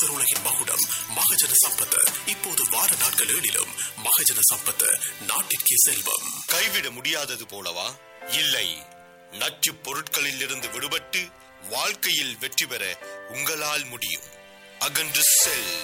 லோக்தர் உலகின் மகுடம் மகஜன சம்பத். இப்போது வார நாட்கள் 7 மகஜன சம்பத், நாட்டிற்கே செல்வம். கைவிட முடியாதது போலவா? இல்லை, நச்சு பொருட்களில் இருந்து விடுபட்டு வாழ்க்கையில் வெற்றி பெற உங்களால் முடியும். அகன்று செல்.